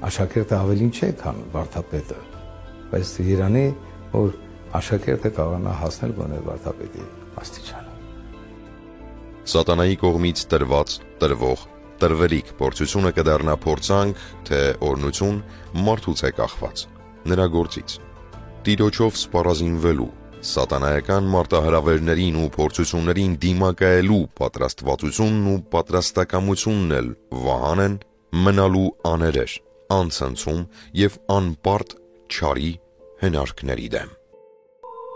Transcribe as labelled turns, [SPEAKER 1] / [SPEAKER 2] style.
[SPEAKER 1] աշակերտը ավելին չէ, քան վարդապետը, բայց Երանի, որ աշակերտը կարողանա հասնել գոնե վարդապետի աստիճանը։
[SPEAKER 2] Սատանայի կողմից տրվող, տրվելիք փորձությունը կդառնա փորձանք, թե օրհնություն մարդուց է կախված, նրա գործից։ Տիրոջով սպառազինվելու, սատանայական մարտահրավերներին ու փորձություններին դիմակայելու պատրաստվածությունն ու պատրաստակամությունն էլ վահան են մնալու աներեր, անցնցում և անպարտ չարի հնարքների դեմ։